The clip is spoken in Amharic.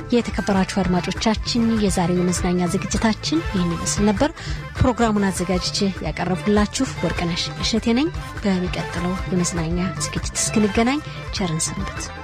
የተከበራችሁ አድማጮቻችን የዛሬው የመዝናኛ ዝግጅታችን ይህን ይመስል ነበር። ፕሮግራሙን አዘጋጅቼ ያቀርብላችሁ ወርቅነሽ እሸቴ ነኝ። በሚቀጥለው የመዝናኛ ዝግጅት እስክንገናኝ ቸርን ሰንብት።